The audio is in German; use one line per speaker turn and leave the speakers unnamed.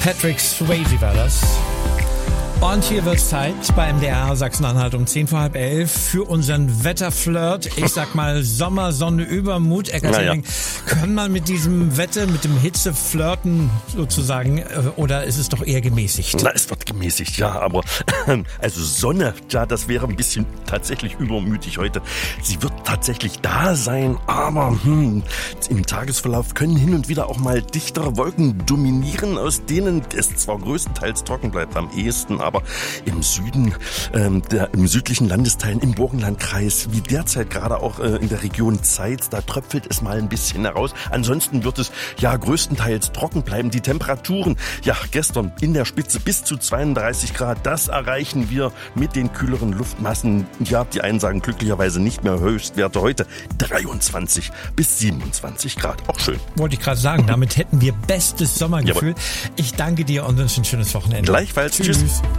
Patrick Swayze war das. Und hier wird Zeit bei MDR Sachsen-Anhalt um 11:10 für unseren Wetterflirt. Ich sag mal Sommer, Sonne, Übermut. Eckertering, können wir mit diesem Wetter, mit dem Hitze flirten sozusagen, oder ist es doch eher gemäßigt?
Na, es wird gemäßigt, ja, aber also Sonne, ja, das wäre ein bisschen tatsächlich übermütig heute. Sie wird tatsächlich da sein, aber im Tagesverlauf können hin und wieder auch mal dichtere Wolken dominieren, aus denen es zwar größtenteils trocken bleibt am ehesten, aber im Süden, im südlichen Landesteilen, im Burgenlandkreis, wie derzeit gerade auch in der Region Zeitz, da tröpfelt es mal ein bisschen heraus. Ansonsten wird es ja größtenteils trocken bleiben. Die Temperaturen, ja, gestern in der Spitze bis zu 32 Grad, das erreichen wir mit den kühleren Luftmassen. Ja, die einen sagen glücklicherweise nicht mehr Höchstwerte heute. 23 bis 27 Grad, auch schön.
Wollte ich gerade sagen, damit hätten wir bestes Sommergefühl.
Jawohl.
Ich danke dir und wünsche ein schönes Wochenende.
Gleichfalls, tschüss.